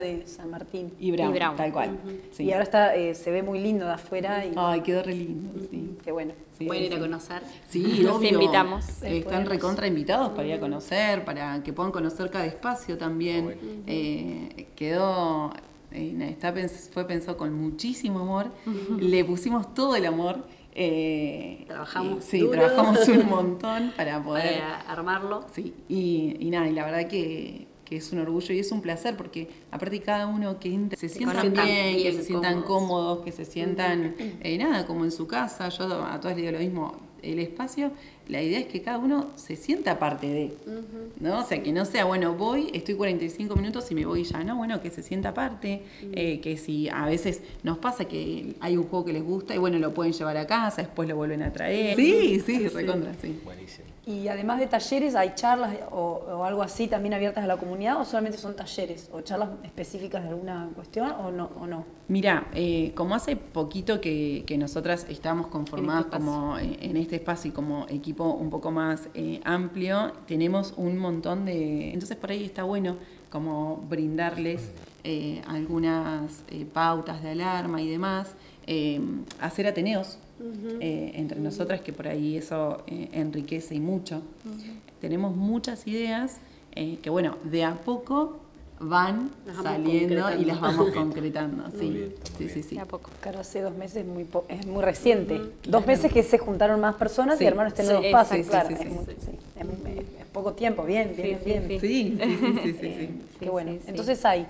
de San Martín. Y Brown, Y Brown. tal cual. Sí. Y ahora está, se ve muy lindo de afuera. Y, Ay, quedó re lindo, sí. qué bueno. Sí, ¿Pueden ir a sí. conocer? Sí, Los obvio. invitamos. Están Podemos. recontra invitados para ir a conocer, para que puedan conocer cada espacio también. Quedó, fue pensado con muchísimo amor. Le pusimos todo el amor. Trabajamos Sí, duro. trabajamos un montón para poder Para armarlo. Sí, y nada, y la verdad que es un orgullo y es un placer porque aparte cada uno que entra se sientan sientan bien, que bien, se sientan cómodos. cómodos, que se sientan, nada, como en su casa. Yo a todas les digo lo mismo, el espacio, la idea es que cada uno se sienta parte de, ¿no? O sea, que no sea, bueno, voy, estoy 45 minutos y me voy ya, ¿no? Bueno, que se sienta parte, que si a veces nos pasa que hay un juego que les gusta y bueno, lo pueden llevar a casa, después lo vuelven a traer. Sí, recontra, sí. Buenísimo. Y además de talleres, ¿hay charlas o algo así también abiertas a la comunidad o solamente son talleres o charlas específicas de alguna cuestión o no? Mira, como hace poquito que nosotras estamos conformadas como en este espacio y como equipo un poco más amplio, tenemos un montón de... Entonces por ahí está bueno como brindarles algunas pautas de alarma y demás, hacer ateneos entre nosotras, que por ahí eso enriquece y mucho. Tenemos muchas ideas que bueno, de a poco van Las vamos saliendo y concretando. las vamos concretando. Muy Sí, bien, muy sí, bien. sí. De a poco. Claro, hace 2 meses es muy reciente. 2 meses que se juntaron más personas Sí, y armaron este sí, nuevo espacio, sí, sí, claro. sí, sí, es, muy- sí. sí, es poco tiempo, bien. Sí. Sí, sí, sí, sí. Qué bueno. sí, sí. Entonces hay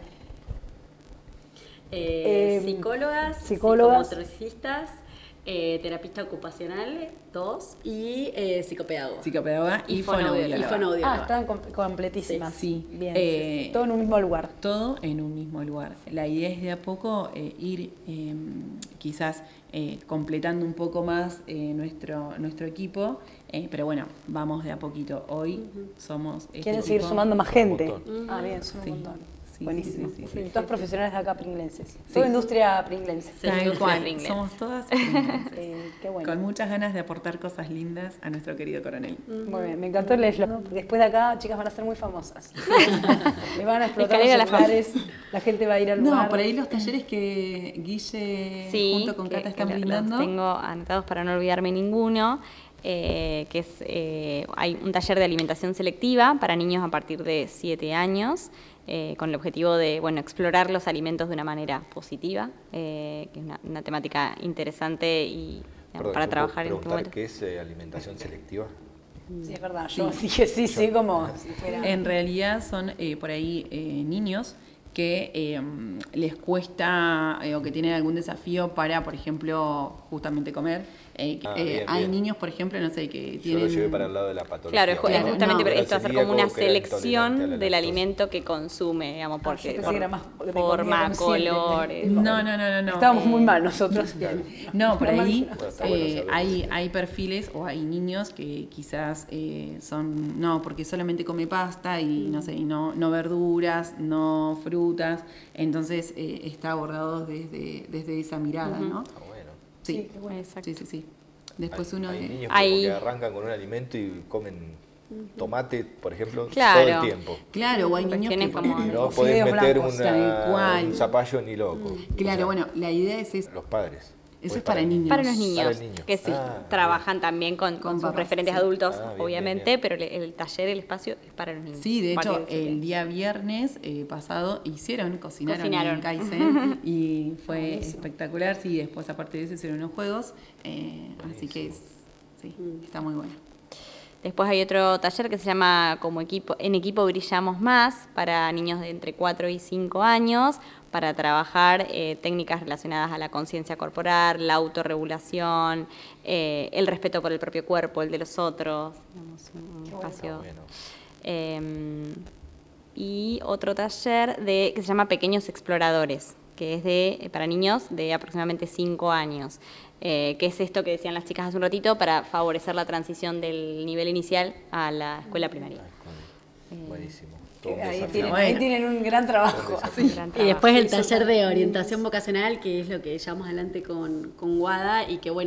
Psicólogas, psicólogas. psicomotricistas, terapista ocupacional, 2, y psicopedagoga. Psicopedagoga y Y fonoaudióloga. fonoaudióloga. están completísimas. Sí. Bien. Eh, Todo en un mismo lugar. Todo en un mismo lugar. La idea es de a poco ir quizás completando un poco más nuestro equipo, pero bueno, vamos de a poquito. Hoy somos... este Quieren seguir equipo. sumando más gente. montón. Bien, son Sí. un montón. Sí, Buenísimo. sí, sí, sí. Todas profesionales de acá pringlenses. Toda industria pringlense. Sí. Tal industria cual, pringlense. somos todas pringlenses. Qué bueno. Con muchas ganas de aportar cosas lindas a nuestro querido coronel. Muy bien, me encantó el eslogan, porque después de acá, chicas, van a ser muy famosas. Le van a explotar Escalera a los la celulares, la gente va a ir al lugar. No, por ahí los talleres que Guille Sí, junto con Cata están los brindando. tengo anotados para no olvidarme ninguno, que es, hay un taller de alimentación selectiva para niños a partir de 7 años, con el objetivo de explorar los alimentos de una manera positiva, que es una temática interesante y Perdón, para ¿yo trabajar en puedo este preguntar momento. qué es alimentación selectiva? Sí, es verdad, yo dije sí, como si fuera... En realidad son por ahí niños que les cuesta o que tienen algún desafío para, por ejemplo, justamente comer. Bien, hay bien. niños, por ejemplo, no sé, que Yo tienen... lo llevé para el lado de la patología. Claro, Claro, justamente no. pero esto va a ser como una Celíaco, que era intolerante a selección la del lactosa. alimento que consume, digamos, yo porque pensé por que era más de forma, comida consciente. colores. No. Estábamos muy mal nosotros. Bien. No, por Normal. ahí Bueno, está bueno saberlo. hay perfiles o hay niños que quizás son, no, porque solamente come pasta y no sé, y no verduras, no frutas, entonces está abordado desde esa mirada, ¿no? Ah, bueno. Sí, qué bueno. Exacto. Sí. Después uno Hay de... niños Hay- que arrancan con un alimento y comen tomate, por ejemplo, Claro. todo el tiempo. Claro, o hay niños Cuestiones que... como- No O podés fideos meter blancos, tal cual. un zapallo ni loco. Claro, O bueno, la idea es eso. los padres. Eso ¿O es para niños. Para los niños, Para el niño. que sí, Ah, trabajan también con sus papás, referentes sí. adultos, Ah, bien, obviamente, bien, pero el taller, el espacio es para los niños. Sí, de a partir hecho, de 7 el día viernes pasado cocinaron Cocinaron. en Kaizen y fue Buenísimo. espectacular. Sí, después aparte de eso hicieron unos juegos, así que sí, está muy bueno. Después hay otro taller que se llama En equipo brillamos más, para niños de entre 4 y 5 años, para trabajar técnicas relacionadas a la conciencia corporal, la autorregulación, el respeto por el propio cuerpo, el de los otros, digamos, un espacio. bueno. Y otro taller que se llama Pequeños Exploradores, que es para niños de aproximadamente 5 años. Que es esto que decían las chicas hace un ratito, para favorecer la transición del nivel inicial a la escuela primaria. Buenísimo. Todo un Ahí desafío. ahí tienen un gran trabajo. Gran Y después el Sí, eso taller está. de orientación vocacional, que es lo que llevamos adelante con WADA y que bueno,